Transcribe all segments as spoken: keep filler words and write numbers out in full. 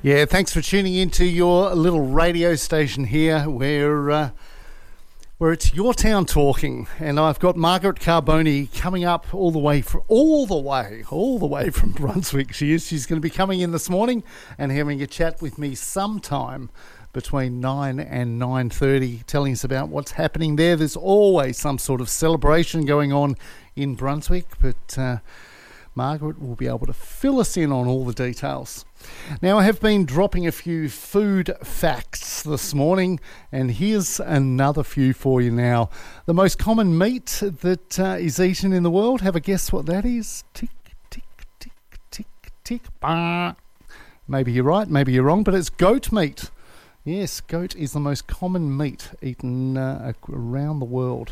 Yeah, thanks for tuning into your little radio station here where uh, where it's your town talking. And I've got Margaret Carboni coming up all the way from all the way, all the way from Brunswick. She is. She's going to be coming in this morning and having a chat with me sometime between nine and nine thirty, telling us about what's happening there. There's always some sort of celebration going on in Brunswick, but uh, Margaret will be able to fill us in on all the details. Now, I have been dropping a few food facts this morning, and here's another few for you now. The most common meat that uh, is eaten in the world, have a guess what that is? Tick, tick, tick, tick, tick, bah. Maybe you're right, maybe you're wrong, but it's goat meat. Yes, goat is the most common meat eaten uh, around the world.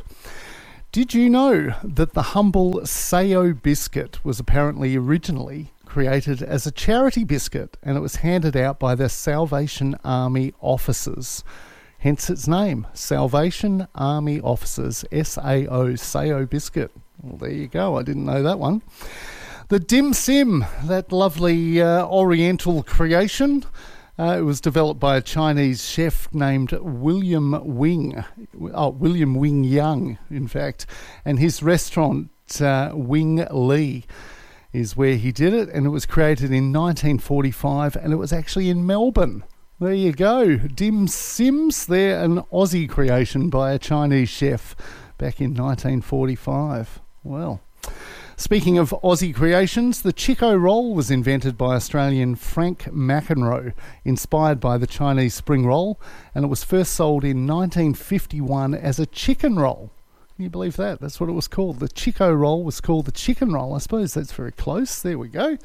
Did you know that the humble Sayo biscuit was apparently originally created as a charity biscuit, and it was handed out by the Salvation Army officers? Hence its name, Salvation Army Officers, S A O, Sayo biscuit. Well, there you go. I didn't know that one. The dim sim, that lovely uh, oriental creation, Uh, it was developed by a Chinese chef named William Wing, oh, William Wing Young, in fact, and his restaurant, uh, Wing Lee, is where he did it, and it was created in nineteen forty-five, and it was actually in Melbourne. There you go. Dim Sims, they're an Aussie creation by a Chinese chef back in nineteen forty-five. Well, speaking of Aussie creations, the Chico roll was invented by Australian Frank McEnroe, inspired by the Chinese spring roll, and it was first sold in nineteen fifty-one as a chicken roll. Can you believe that? That's what it was called. The Chico roll was called the chicken roll. I suppose that's very close. There we go.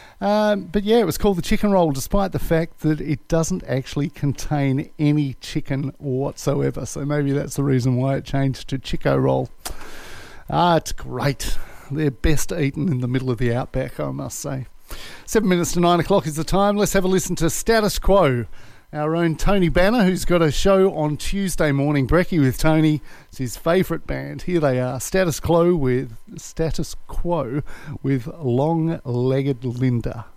Um, but yeah, it was called the chicken roll despite the fact that it doesn't actually contain any chicken whatsoever. So maybe that's the reason why it changed to Chico roll. Ah, it's great. They're best eaten in the middle of the outback, I must say. Seven minutes to nine o'clock is the time. Let's have a listen to Status Quo. Our own Tony Banner, who's got a show on Tuesday morning, Brekkie with Tony. It's his favourite band. Here they are, Status Quo with Status Quo with Long-Legged Linda.